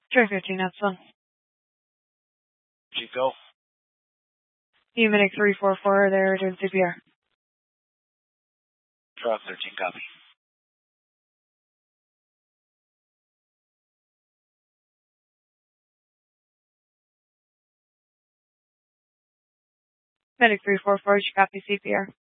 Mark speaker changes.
Speaker 1: True 15, that's one.
Speaker 2: Chief, go.
Speaker 1: Medic 344, there it is, CPR.
Speaker 2: Truck 13, copy.
Speaker 1: Medic 344, copy CPR.